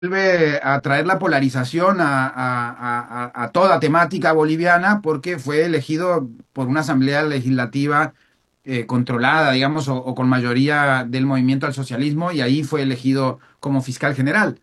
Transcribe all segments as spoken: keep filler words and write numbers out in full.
vuelve a traer la polarización a, a- a- a toda temática boliviana porque fue elegido por una asamblea legislativa eh, controlada, digamos, o, o con mayoría del movimiento al socialismo, y ahí fue elegido como fiscal general.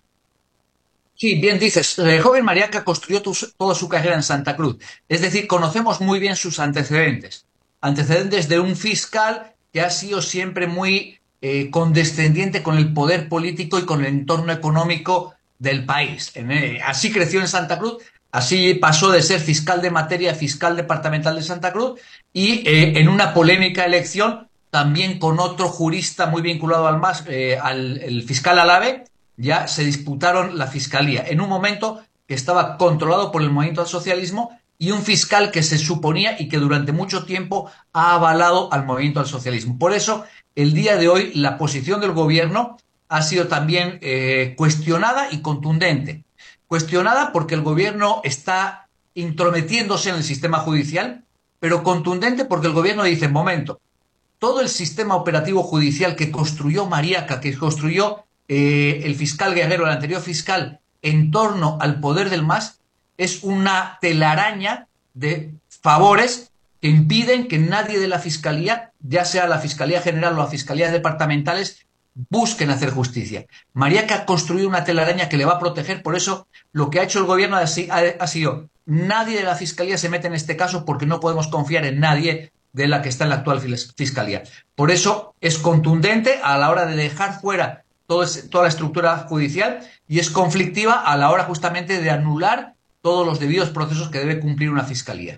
Sí, bien dices, el joven Mariaca construyó tu- toda su carrera en Santa Cruz. Es decir, conocemos muy bien sus antecedentes. Antecedentes de un fiscal que ha sido siempre muy eh, condescendiente con el poder político y con el entorno económico del país. En, eh, así creció en Santa Cruz, así pasó de ser fiscal de materia a fiscal departamental de Santa Cruz y eh, en una polémica elección también con otro jurista muy vinculado al, MAS, eh, al el fiscal Alave ya se disputaron la fiscalía en un momento que estaba controlado por el movimiento al socialismo y un fiscal que se suponía y que durante mucho tiempo ha avalado al movimiento al socialismo. Por eso, el día de hoy, la posición del gobierno ha sido también eh, cuestionada y contundente. Cuestionada porque el gobierno está intrometiéndose en el sistema judicial, pero contundente porque el gobierno dice, momento, todo el sistema operativo judicial que construyó Mariaca, que construyó eh, el fiscal Guerrero, el anterior fiscal, en torno al poder del MAS, es una telaraña de favores que impiden que nadie de la fiscalía, ya sea la Fiscalía General o las fiscalías departamentales, busquen hacer justicia. Mariaca construyó una telaraña que le va a proteger, por eso lo que ha hecho el gobierno ha, ha sido nadie de la fiscalía se mete en este caso porque no podemos confiar en nadie de la que está en la actual fiscalía. Por eso es contundente a la hora de dejar fuera todo ese, toda la estructura judicial y es conflictiva a la hora justamente de anular todos los debidos procesos que debe cumplir una fiscalía.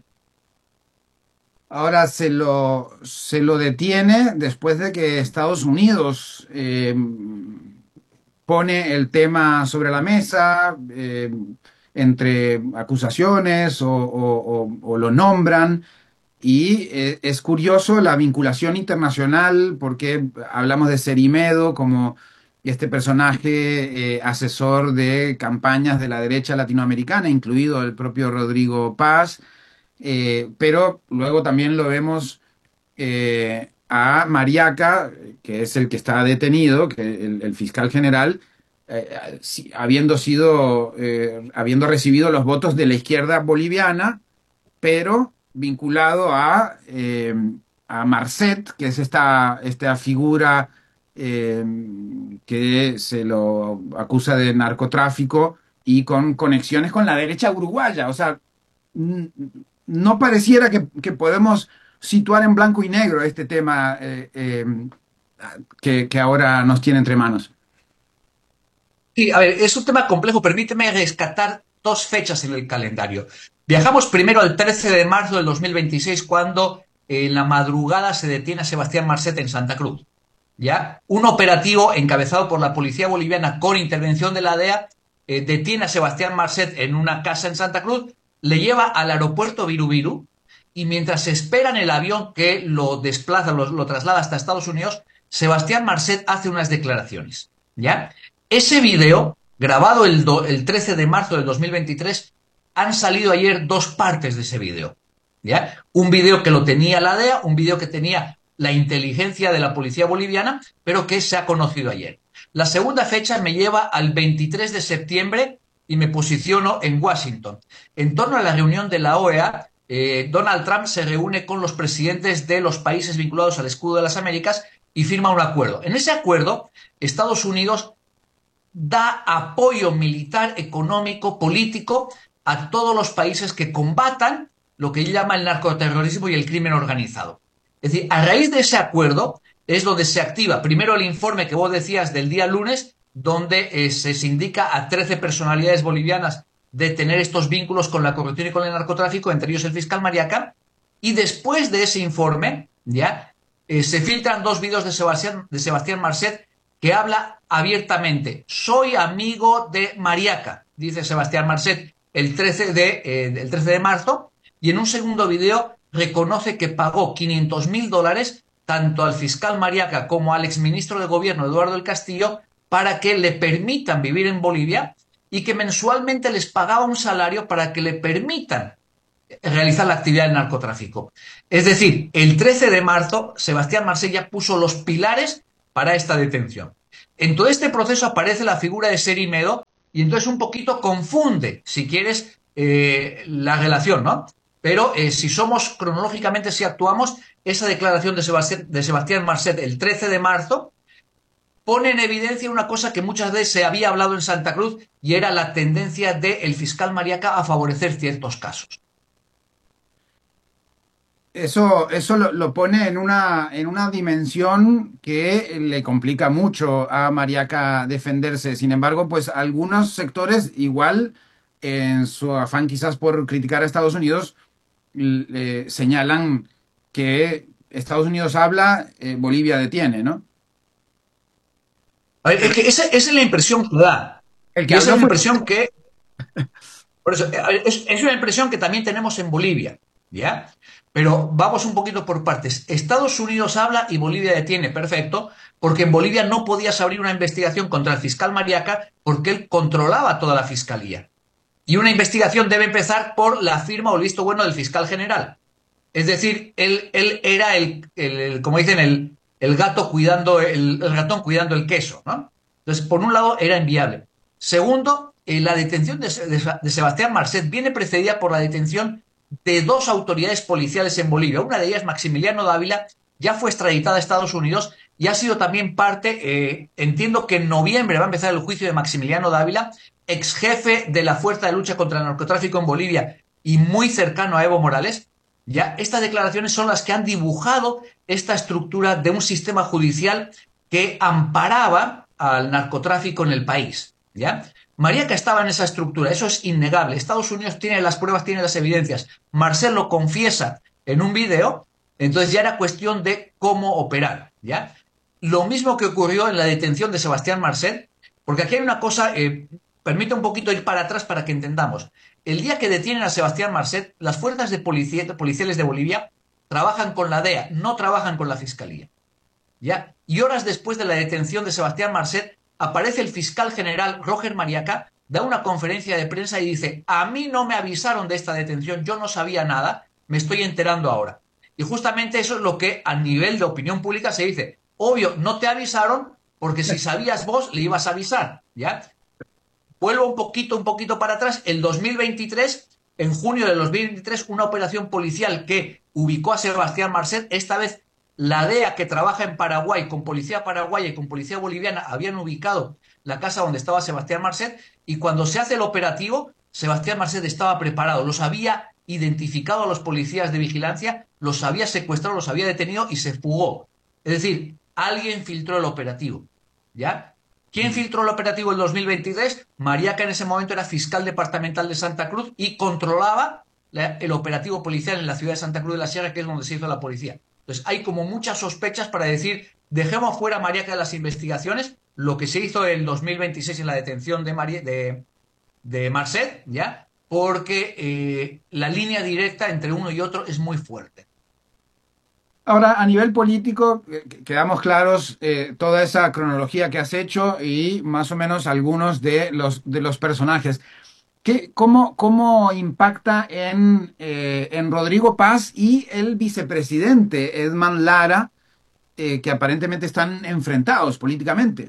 Ahora se lo, se lo detiene después de que Estados Unidos eh, pone el tema sobre la mesa, eh, entre acusaciones o, o- o- o lo nombran. Y eh, es curioso la vinculación internacional porque hablamos de Cerimedo como este personaje eh, asesor de campañas de la derecha latinoamericana, incluido el propio Rodrigo Paz, eh, pero luego también lo vemos eh, a Mariaca, que es el que está detenido, que el, el fiscal general, eh, si- habiendo sido, eh, habiendo recibido los votos de la izquierda boliviana, pero vinculado a, eh, a Marcet, que es esta, esta figura eh, que se lo acusa de narcotráfico y con conexiones con la derecha uruguaya. O sea, n- no pareciera que, que podemos situar en blanco y negro este tema eh, eh, que, que ahora nos tiene entre manos. Sí, a ver, es un tema complejo. Permíteme rescatar dos fechas en el calendario. Viajamos primero al trece de marzo del dos mil veintiséis, cuando eh, en la madrugada se detiene a Sebastián Marcet en Santa Cruz. ¿Ya? Un operativo encabezado por la policía boliviana con intervención de la D E A eh, detiene a Sebastián Marcet en una casa en Santa Cruz, le lleva al aeropuerto Virubiru y mientras esperan el avión que lo desplaza, lo, lo traslada hasta Estados Unidos, Sebastián Marcet hace unas declaraciones. ¿Ya? Ese video, grabado el, do, el trece de marzo del dos mil veintitrés, han salido ayer dos partes de ese video. ¿Ya? Un video que lo tenía la D E A, un video que tenía la inteligencia de la policía boliviana, pero que se ha conocido ayer. La segunda fecha me lleva al veintitrés de septiembre y me posiciono en Washington. En torno a la reunión de la O E A, eh, Donald Trump se reúne con los presidentes de los países vinculados al escudo de las Américas y firma un acuerdo. En ese acuerdo, Estados Unidos da apoyo militar, económico, político a todos los países que combatan lo que llama el narcoterrorismo y el crimen organizado. Es decir, a raíz de ese acuerdo es donde se activa primero el informe que vos decías del día lunes, donde eh, se indica a trece personalidades bolivianas de tener estos vínculos con la corrupción y con el narcotráfico, entre ellos el fiscal Mariaca, y después de ese informe, ya, eh, se filtran dos vídeos de Sebastián, de Sebastián Marcet que habla abiertamente. Soy amigo de Mariaca, dice Sebastián Marcet el trece de, eh, el trece de marzo, y en un segundo video reconoce que pagó quinientos mil dólares tanto al fiscal Mariaca como al exministro de Gobierno Eduardo del Castillo para que le permitan vivir en Bolivia y que mensualmente les pagaba un salario para que le permitan realizar la actividad del narcotráfico. Es decir, el trece de marzo, Sebastián Marsella puso los pilares para esta detención. En todo este proceso aparece la figura de Seri-Medo y entonces un poquito confunde, si quieres, eh, la relación, ¿no? Pero eh, si somos cronológicamente, si actuamos, esa declaración de Sebastián, de Sebastián Marcet el trece de marzo pone en evidencia una cosa que muchas veces se había hablado en Santa Cruz y era la tendencia del fiscal Mariaca a favorecer ciertos casos. Eso, eso lo, lo pone en una, en una dimensión que le complica mucho a Mariaca defenderse. Sin embargo, pues algunos sectores, igual, en su afán quizás por criticar a Estados Unidos, le señalan que Estados Unidos habla, eh, Bolivia detiene, ¿no? A ver, es El, que esa, esa es la impresión que da. el que Y esa habla es la fue... impresión que, por eso, eh, es, es una impresión que también tenemos en Bolivia, ¿ya? Pero vamos un poquito por partes. Estados Unidos habla y Bolivia detiene, perfecto, porque en Bolivia no podías abrir una investigación contra el fiscal Mariaca porque él controlaba toda la fiscalía. Y una investigación debe empezar por la firma o el visto bueno del fiscal general. Es decir, él, él era el, el, el, como dicen, el, el gato cuidando, el, el, ratón cuidando el queso, ¿no? Entonces, por un lado, era inviable. Segundo, eh, la detención de, de, de Sebastián Marcet viene precedida por la detención de dos autoridades policiales en Bolivia. Una de ellas, Maximiliano Dávila, ya fue extraditada a Estados Unidos y ha sido también parte, eh, entiendo que en noviembre va a empezar el juicio de Maximiliano Dávila, ex jefe de la Fuerza de Lucha contra el Narcotráfico en Bolivia y muy cercano a Evo Morales. Ya, estas declaraciones son las que han dibujado esta estructura de un sistema judicial que amparaba al narcotráfico en el país. ¿Ya? Mariaca estaba en esa estructura, eso es innegable. Estados Unidos tiene las pruebas, tiene las evidencias. Marcel lo confiesa en un video, entonces ya era cuestión de cómo operar. ¿Ya? Lo mismo que ocurrió en la detención de Sebastián Marcel, porque aquí hay una cosa, eh, permite un poquito ir para atrás para que entendamos. El día que detienen a Sebastián Marcet, las fuerzas de policía, policiales de Bolivia trabajan con la D E A, no trabajan con la Fiscalía. ¿Ya? Y horas después de la detención de Sebastián Marcet, aparece el fiscal general Roger Mariaca, da una conferencia de prensa y dice, a mí no me avisaron de esta detención, yo no sabía nada, me estoy enterando ahora. Y justamente eso es lo que a nivel de opinión pública se dice. Obvio, no te avisaron porque si sabías vos, le ibas a avisar. ¿Ya? Vuelvo un poquito, un poquito para atrás. El dos mil veintitrés, en junio de dos mil veintitrés, una operación policial que ubicó a Sebastián Marcet, esta vez la D E A que trabaja en Paraguay, con policía paraguaya y con policía boliviana, habían ubicado la casa donde estaba Sebastián Marcet y cuando se hace el operativo, Sebastián Marcet estaba preparado, los había identificado a los policías de vigilancia, los había secuestrado, los había detenido y se fugó. Es decir, alguien filtró el operativo. ¿Ya? ¿Quién filtró el operativo en dos mil veintitrés? Mariaca en ese momento era fiscal departamental de Santa Cruz y controlaba la, el operativo policial en la ciudad de Santa Cruz de la Sierra, que es donde se hizo la policía. Entonces hay como muchas sospechas para decir, dejemos fuera a Mariaca de las investigaciones, lo que se hizo en dos mil veintiséis en la detención de, María, de, de Marcet, ¿ya? Porque eh, la línea directa entre uno y otro es muy fuerte. Ahora, a nivel político, eh, quedamos claros eh, toda esa cronología que has hecho y más o menos algunos de los, de los personajes. ¿Qué, cómo, cómo impacta en, eh, en Rodrigo Paz y el vicepresidente Edman Lara, eh, que aparentemente están enfrentados políticamente?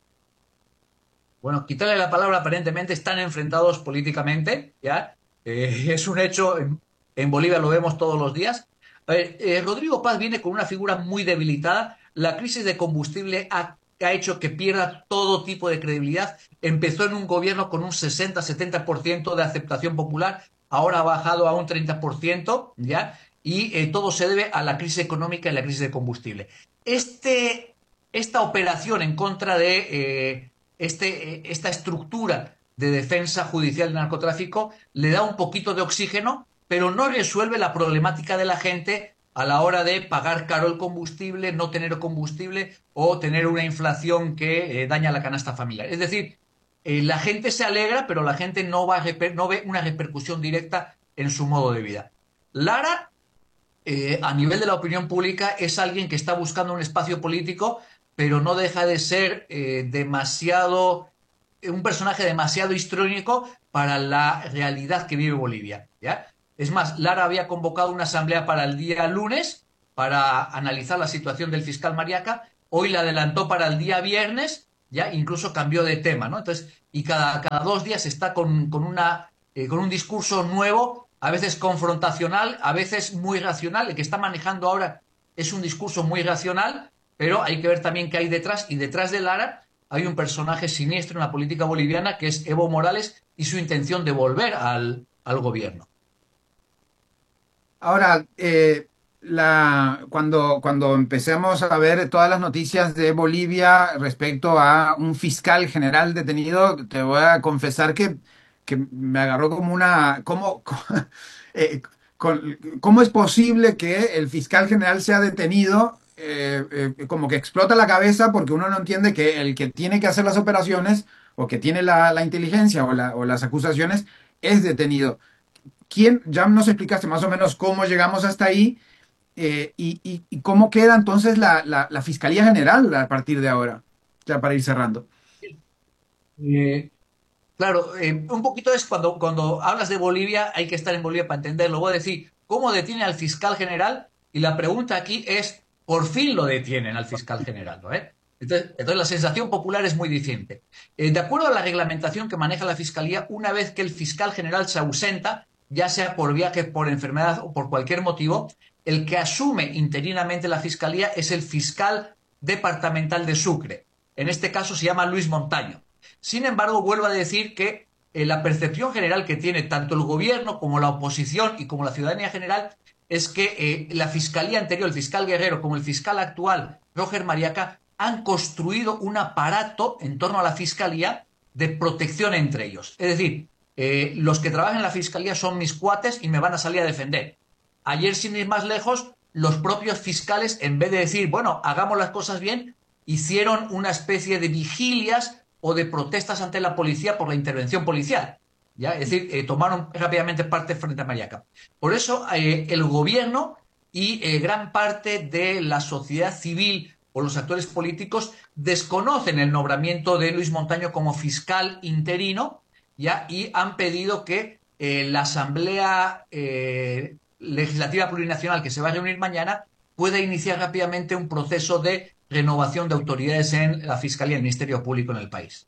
Bueno, quitarle la palabra aparentemente están enfrentados políticamente, ¿ya? Eh, es un hecho, en, en, Bolivia lo vemos todos los días. A ver, eh, Rodrigo Paz viene con una figura muy debilitada. La crisis de combustible ha, ha hecho que pierda todo tipo de credibilidad. Empezó en un gobierno con un sesenta setenta por ciento de aceptación popular, ahora ha bajado a un treinta por ciento, ¿ya? Y eh, todo se debe a la crisis económica y la crisis de combustible. Este, esta operación en contra de... Eh, este, esta estructura de defensa judicial del narcotráfico le da un poquito de oxígeno, pero no resuelve la problemática de la gente a la hora de pagar caro el combustible, no tener combustible o tener una inflación que eh, daña la canasta familiar. Es decir, eh, la gente se alegra, pero la gente no, va a no ve una repercusión directa en su modo de vida. Lara, eh, a nivel de la opinión pública, es alguien que está buscando un espacio político, pero no deja de ser eh, demasiado, un personaje demasiado histriónico para la realidad que vive Bolivia, ¿ya? Es más, Lara había convocado una asamblea para el día lunes para analizar la situación del fiscal Mariaca, hoy la adelantó para el día viernes ya incluso cambió de tema, ¿no? Entonces, y cada, cada dos días está con, con una, eh, con un discurso nuevo, a veces confrontacional, a veces muy racional. El que está manejando ahora es un discurso muy racional, pero hay que ver también qué hay detrás. Y detrás de Lara hay un personaje siniestro en la política boliviana que es Evo Morales y su intención de volver al, al gobierno. Ahora, eh, la, cuando, cuando empecemos a ver todas las noticias de Bolivia respecto a un fiscal general detenido, te voy a confesar que, que me agarró como una... ¿Cómo, cómo, eh, con- cómo es posible que el fiscal general sea detenido? Eh, eh, como que explota la cabeza porque uno no entiende que el que tiene que hacer las operaciones o que tiene la, la inteligencia o, la- o las acusaciones es detenido. ¿Quién, ya nos explicaste más o menos cómo llegamos hasta ahí, eh, y, y- y cómo queda entonces la, la- la Fiscalía General a partir de ahora, ya para ir cerrando? Eh, Claro, eh, un poquito es cuando, cuando hablas de Bolivia, hay que estar en Bolivia para entenderlo. Voy a decir, ¿cómo detiene al fiscal general? Y la pregunta aquí es, ¿por fin lo detienen al fiscal general? ¿No, eh? Entonces, entonces, la sensación popular es muy diferente. Eh, de acuerdo a la reglamentación que maneja la fiscalía, una vez que el fiscal general se ausenta, ya sea por viaje, por enfermedad o por cualquier motivo, el que asume interinamente la fiscalía es el fiscal departamental de Sucre. En este caso se llama Luis Montaño. Sin embargo, vuelvo a decir que eh, la percepción general que tiene tanto el gobierno como la oposición y como la ciudadanía general es que eh, la fiscalía anterior, el fiscal Guerrero, como el fiscal actual, Roger Mariaca, han construido un aparato en torno a la fiscalía de protección entre ellos. Es decir, eh, los que trabajan en la fiscalía son mis cuates y me van a salir a defender. Ayer, sin ir más lejos, los propios fiscales, en vez de decir, bueno, hagamos las cosas bien, hicieron una especie de vigilias o de protestas ante la policía por la intervención policial. ¿Ya? Es decir, eh, tomaron rápidamente parte frente a Mariaca. Por eso, eh, el gobierno y eh, gran parte de la sociedad civil o los actores políticos desconocen el nombramiento de Luis Montaño como fiscal interino, ¿ya? Y han pedido que eh, la Asamblea eh, Legislativa Plurinacional que se va a reunir mañana pueda iniciar rápidamente un proceso de renovación de autoridades en la Fiscalía y el Ministerio Público en el país.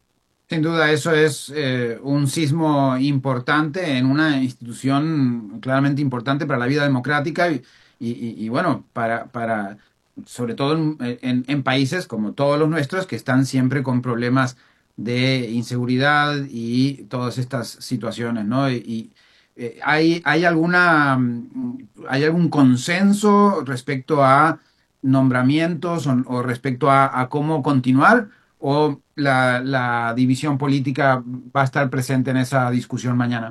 Sin duda, eso es eh, un sismo importante en una institución claramente importante para la vida democrática y, y- y- y, bueno, para, para sobre todo en, en- en países como todos los nuestros que están siempre con problemas de inseguridad y todas estas situaciones, ¿no? Y, y, eh, ¿hay, hay alguna, mm, hay algún consenso respecto a nombramientos o, o respecto a a cómo continuar? ¿O la, la división política va a estar presente en esa discusión mañana?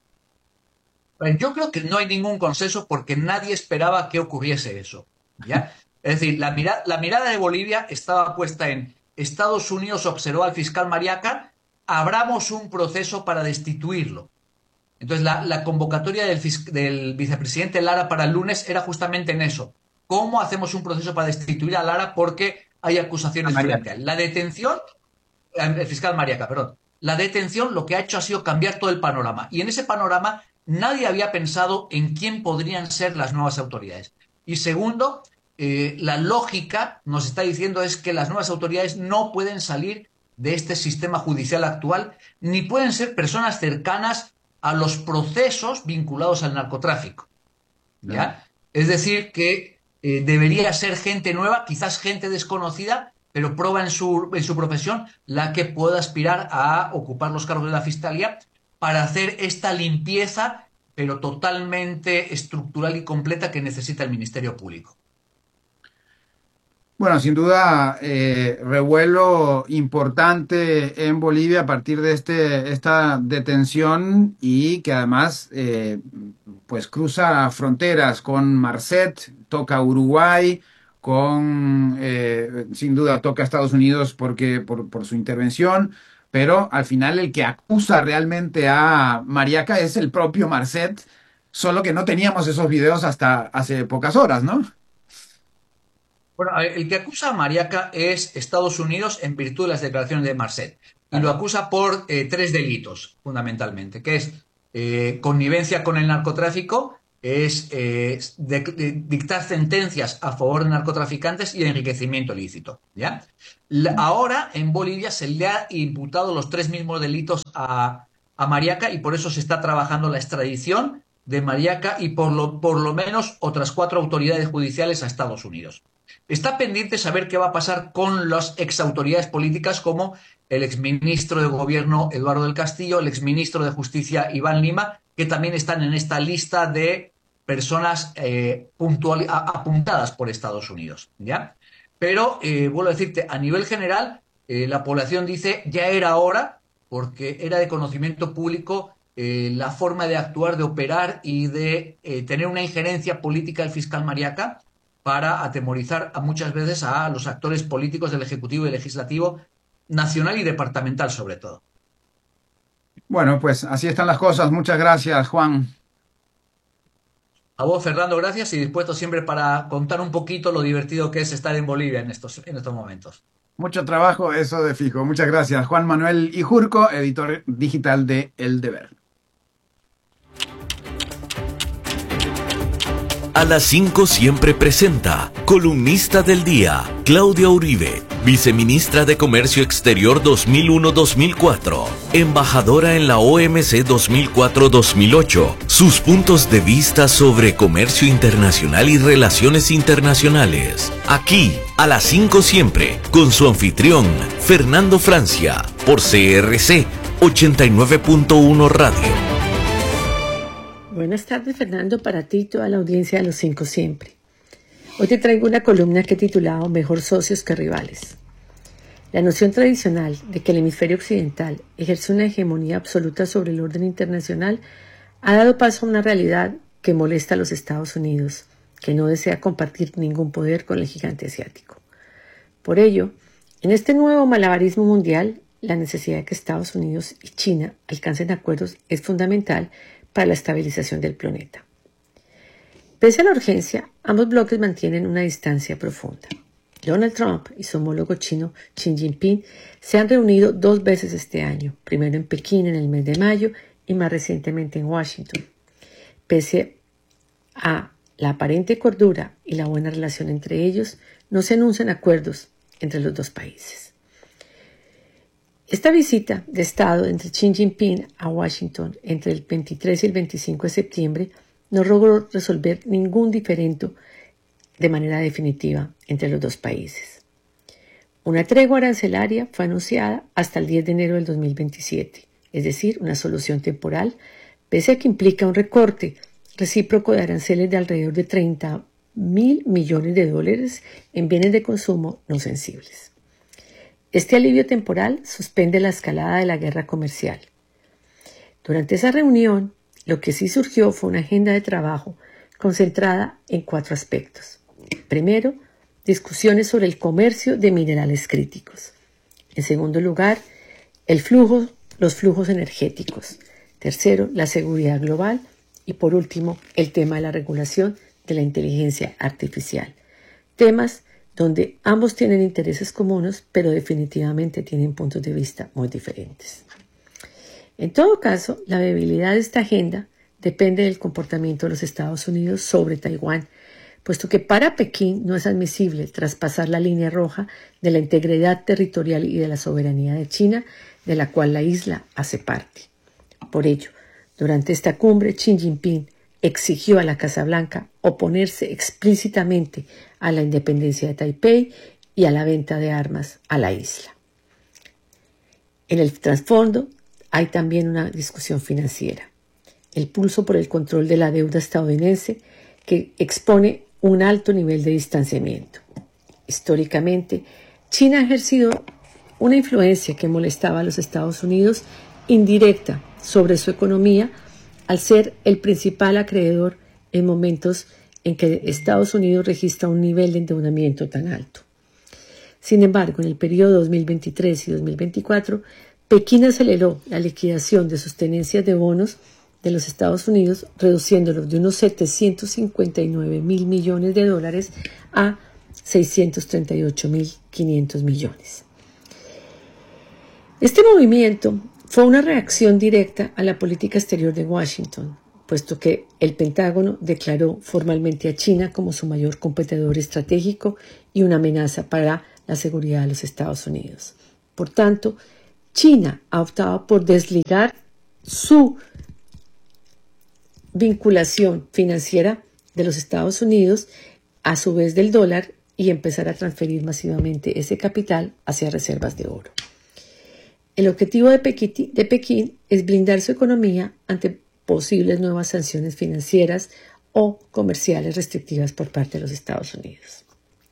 Yo creo que no hay ningún consenso porque nadie esperaba que ocurriese eso, ¿ya? Es decir, la, mira, la mirada de Bolivia estaba puesta en Estados Unidos observó al fiscal Mariaca, abramos un proceso para destituirlo. Entonces, la, la convocatoria del, del, vicepresidente Lara para el lunes era justamente en eso. ¿Cómo hacemos un proceso para destituir a Lara porque hay A acusaciones frente Mariana. a él? La detención, el fiscal Mariaca, perdón. La detención lo que ha hecho ha sido cambiar todo el panorama. Y en ese panorama nadie había pensado en quién podrían ser las nuevas autoridades. Y segundo, eh, la lógica nos está diciendo es que las nuevas autoridades no pueden salir de este sistema judicial actual, ni pueden ser personas cercanas a los procesos vinculados al narcotráfico. Claro. ¿Ya? Es decir, que eh, debería ser gente nueva, quizás gente desconocida, pero prueba en su, en su profesión, la que pueda aspirar a ocupar los cargos de la fiscalía para hacer esta limpieza, pero totalmente estructural y completa que necesita el Ministerio Público. Bueno, sin duda, eh, revuelo importante en Bolivia a partir de este, esta detención y que además eh, pues cruza fronteras con Marcet, toca Uruguay, con eh, sin duda toca Estados Unidos porque, por, por su intervención, pero al final el que acusa realmente a Mariaca es el propio Marcet, solo que no teníamos esos videos hasta hace pocas horas, ¿no? Bueno, a ver, el que acusa a Mariaca es Estados Unidos en virtud de las declaraciones de Marcet. Y lo acusa por eh, tres delitos, fundamentalmente, que es eh, connivencia con el narcotráfico, es eh, de, de dictar sentencias a favor de narcotraficantes y de enriquecimiento ilícito. ¿Ya? La, ahora en Bolivia se le ha imputado los tres mismos delitos a, a Mariaca y por eso se está trabajando la extradición de Mariaca y por lo, por lo menos otras cuatro autoridades judiciales a Estados Unidos. Está pendiente saber qué va a pasar con las exautoridades políticas como el exministro de Gobierno Eduardo del Castillo, el exministro de Justicia Iván Lima, que también están en esta lista de personas eh, puntual, a, apuntadas por Estados Unidos. ¿Ya? Pero, eh, vuelvo a decirte, a nivel general, eh, la población dice ya era hora, porque era de conocimiento público eh, la forma de actuar, de operar y de eh, tener una injerencia política del fiscal Mariaca para atemorizar a muchas veces a los actores políticos del Ejecutivo y Legislativo, nacional y departamental sobre todo. Bueno, pues así están las cosas. Muchas gracias, Juan. A vos, Fernando, gracias y dispuesto siempre para contar un poquito lo divertido que es estar en Bolivia en estos, en estos momentos. Mucho trabajo, eso de fijo. Muchas gracias. Juan Manuel Ijurco, editor digital de El Deber. A las cinco siempre presenta, columnista del día, Claudia Uribe, viceministra de Comercio Exterior dos mil uno a dos mil cuatro, embajadora en la O M C dos mil cuatro a dos mil ocho, sus puntos de vista sobre comercio internacional y relaciones internacionales. Aquí, a las cinco siempre, con su anfitrión, Fernando Francia, por C R C ochenta y nueve punto uno Radio. Buenas tardes, Fernando, para ti y toda la audiencia de Los Cinco Siempre. Hoy te traigo una columna que he titulado Mejor socios que rivales. La noción tradicional de que el hemisferio occidental ejerce una hegemonía absoluta sobre el orden internacional ha dado paso a una realidad que molesta a los Estados Unidos, que no desea compartir ningún poder con el gigante asiático. Por ello, en este nuevo malabarismo mundial, la necesidad de que Estados Unidos y China alcancen acuerdos es fundamental para la estabilización del planeta. Pese a la urgencia, ambos bloques mantienen una distancia profunda. Donald Trump y su homólogo chino Xi Jinping se han reunido dos veces este año, primero en Pekín en el mes de mayo y más recientemente en Washington. Pese a la aparente cordura y la buena relación entre ellos, no se anuncian acuerdos entre los dos países. Esta visita de Estado entre Xi Jinping a Washington entre el veintitrés y el veinticinco de septiembre no logró resolver ningún diferendo de manera definitiva entre los dos países. Una tregua arancelaria fue anunciada hasta el diez de enero del dos mil veintisiete, es decir, una solución temporal, pese a que implica un recorte recíproco de aranceles de alrededor de treinta mil millones de dólares en bienes de consumo no sensibles. Este alivio temporal suspende la escalada de la guerra comercial. Durante esa reunión, lo que sí surgió fue una agenda de trabajo concentrada en cuatro aspectos. Primero, discusiones sobre el comercio de minerales críticos. En segundo lugar, el flujo, los flujos energéticos. Tercero, la seguridad global. Y por último, el tema de la regulación de la inteligencia artificial. Temas donde ambos tienen intereses comunes, pero definitivamente tienen puntos de vista muy diferentes. En todo caso, la viabilidad de esta agenda depende del comportamiento de los Estados Unidos sobre Taiwán, puesto que para Pekín no es admisible traspasar la línea roja de la integridad territorial y de la soberanía de China, de la cual la isla hace parte. Por ello, durante esta cumbre, Xi Jinping exigió a la Casa Blanca oponerse explícitamente a la independencia de Taipei y a la venta de armas a la isla. En el trasfondo hay también una discusión financiera. El pulso por el control de la deuda estadounidense que expone un alto nivel de distanciamiento. Históricamente, China ha ejercido una influencia que molestaba a los Estados Unidos indirecta sobre su economía al ser el principal acreedor en momentos en que Estados Unidos registra un nivel de endeudamiento tan alto. Sin embargo, en el periodo dos mil veintitrés y dos mil veinticuatro, Pekín aceleró la liquidación de sus tenencias de bonos de los Estados Unidos, reduciéndolos de unos setecientos cincuenta y nueve mil millones de dólares a seiscientos treinta y ocho mil quinientos millones. Este movimiento fue una reacción directa a la política exterior de Washington, puesto que el Pentágono declaró formalmente a China como su mayor competidor estratégico y una amenaza para la seguridad de los Estados Unidos. Por tanto, China ha optado por desligar su vinculación financiera de los Estados Unidos, a su vez del dólar, y empezar a transferir masivamente ese capital hacia reservas de oro. El objetivo de Pekín, de Pekín es blindar su economía ante posibles nuevas sanciones financieras o comerciales restrictivas por parte de los Estados Unidos.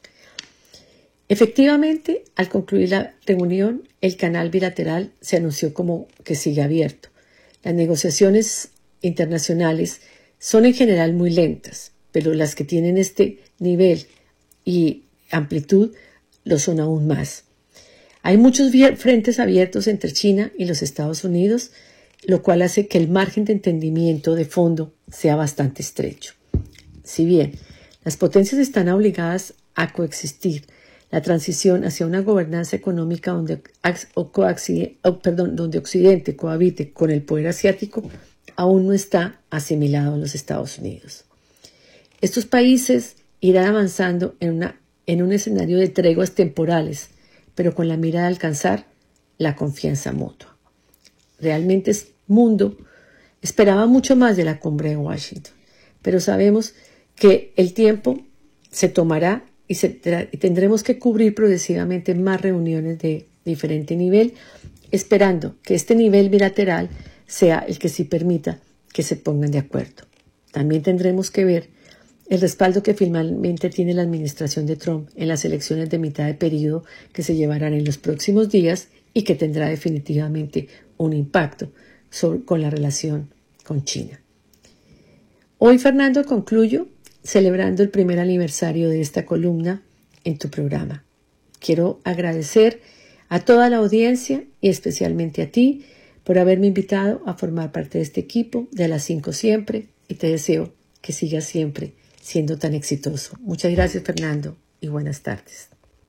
Efectivamente, al concluir la reunión, el canal bilateral se anunció como que sigue abierto. Las negociaciones internacionales son en general muy lentas, pero las que tienen este nivel y amplitud lo son aún más. Hay muchos frentes abiertos entre China y los Estados Unidos, lo cual hace que el margen de entendimiento de fondo sea bastante estrecho. Si bien las potencias están obligadas a coexistir, la transición hacia una gobernanza económica donde, o coaxi, o, perdón, donde Occidente cohabite con el poder asiático aún no está asimilado en los Estados Unidos. Estos países irán avanzando en, una, en un escenario de treguas temporales, pero con la mira de alcanzar la confianza mutua. Realmente el mundo esperaba mucho más de la cumbre de Washington, pero sabemos que el tiempo se tomará y, se tra- y tendremos que cubrir progresivamente más reuniones de diferente nivel, esperando que este nivel bilateral sea el que sí permita que se pongan de acuerdo. También tendremos que ver el respaldo que finalmente tiene la administración de Trump en las elecciones de mitad de periodo que se llevarán en los próximos días y que tendrá definitivamente un impacto sobre, con la relación con China. Hoy, Fernando, concluyo celebrando el primer aniversario de esta columna en tu programa. Quiero agradecer a toda la audiencia y especialmente a ti por haberme invitado a formar parte de este equipo de las cinco siempre, y te deseo que sigas siempre siendo tan exitoso. Muchas gracias, Fernando, y buenas tardes.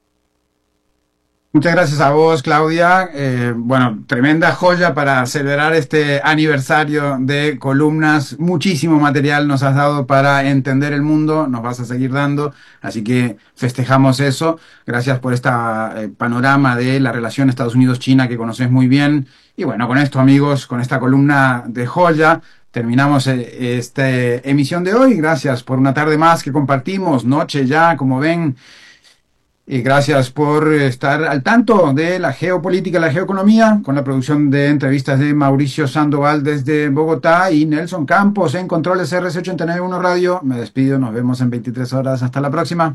Muchas gracias a vos, Claudia. Eh, bueno, tremenda joya para celebrar este aniversario de columnas. Muchísimo material nos has dado para entender el mundo, nos vas a seguir dando, así que festejamos eso. Gracias por este eh, panorama de la relación Estados Unidos-China que conoces muy bien. Y bueno, con esto, amigos, con esta columna de joya, terminamos eh, esta emisión de hoy. Gracias por una tarde más que compartimos, noche ya, como ven. Y gracias por estar al tanto de la geopolítica y la geoeconomía, con la producción de entrevistas de Mauricio Sandoval desde Bogotá y Nelson Campos en Controles R C ochenta y nueve punto uno Radio. Me despido, nos vemos en veintitrés horas. Hasta la próxima.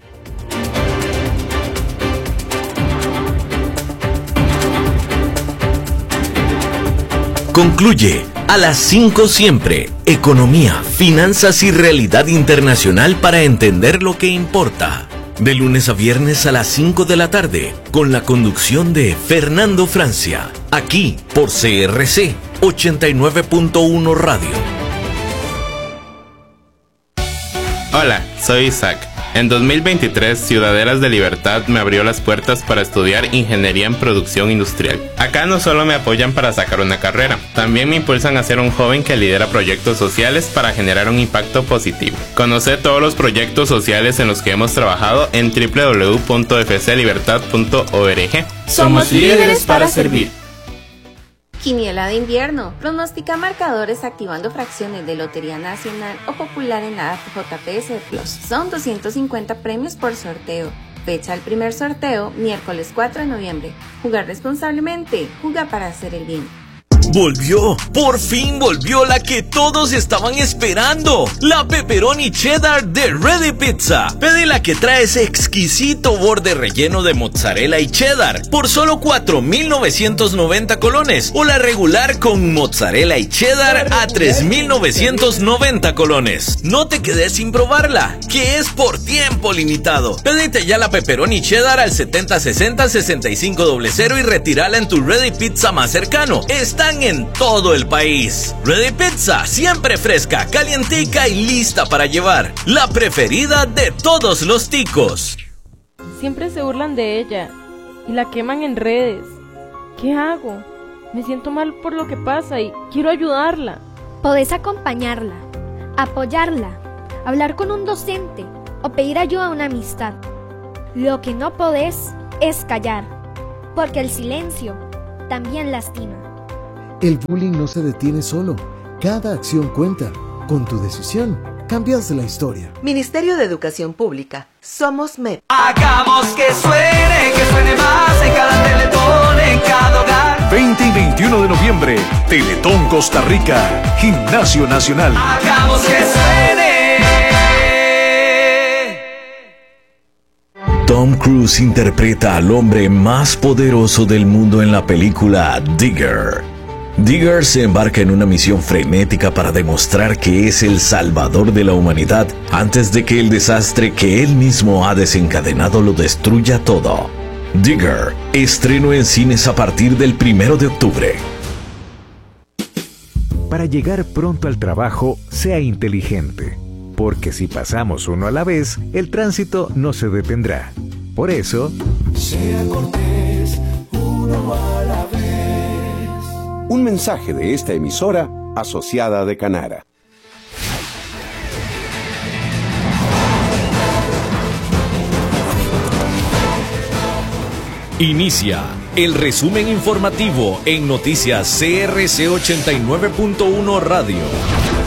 Concluye a las cinco siempre, economía, finanzas y realidad internacional para entender lo que importa. De lunes a viernes a las cinco de la tarde, con la conducción de Fernando Francia, aquí por C R C ochenta y nueve punto uno Radio. Hola, soy Isaac. En dos mil veintitrés, Ciudaderas de Libertad me abrió las puertas para estudiar Ingeniería en Producción Industrial. Acá no solo me apoyan para sacar una carrera, también me impulsan a ser un joven que lidera proyectos sociales para generar un impacto positivo. Conoce todos los proyectos sociales en los que hemos trabajado en doble u doble u doble u punto f c libertad punto org. Somos líderes para servir. Quiniela de invierno. Pronostica marcadores activando fracciones de Lotería Nacional o Popular en la J P S Plus. Son doscientos cincuenta premios por sorteo. Fecha del primer sorteo, miércoles cuatro de noviembre. Jugar responsablemente. Juega para hacer el bien. Volvió, por fin volvió la que todos estaban esperando, la pepperoni cheddar de Ready Pizza. Pide la que trae ese exquisito borde relleno de mozzarella y cheddar por solo cuatro mil novecientos noventa colones, o la regular con mozzarella y cheddar a tres mil novecientos noventa colones. No te quedes sin probarla, que es por tiempo limitado. Pedite ya la pepperoni cheddar al setenta sesenta sesenta y cinco cero cero y retírala en tu Ready Pizza más cercano. Están en todo el país. Ready Pizza, siempre fresca, calientica y lista para llevar. La preferida de todos los ticos. Siempre se burlan de ella y la queman en redes. ¿Qué hago? Me siento mal por lo que pasa y quiero ayudarla. Podés acompañarla, apoyarla, hablar con un docente o pedir ayuda a una amistad. Lo que no podés es callar, porque el silencio también lastima. El bullying no se detiene solo. Cada acción cuenta. Con tu decisión, cambias la historia. Ministerio de Educación Pública. Somos M E P. Hagamos que suene, que suene más en cada teletón, en cada hogar. veinte y veintiuno de noviembre, Teletón Costa Rica, Gimnasio Nacional. Hagamos que suene. Tom Cruise interpreta al hombre más poderoso del mundo en la película Digger. Digger se embarca en una misión frenética para demostrar que es el salvador de la humanidad antes de que el desastre que él mismo ha desencadenado lo destruya todo. Digger, estreno en cines a partir del primero de octubre. Para llegar pronto al trabajo, sea inteligente, porque si pasamos uno a la vez, el tránsito no se detendrá. Por eso, sea cortés, uno a la vez. Un mensaje de esta emisora asociada de Canara. Inicia el resumen informativo en Noticias C R C ochenta y nueve punto uno Radio.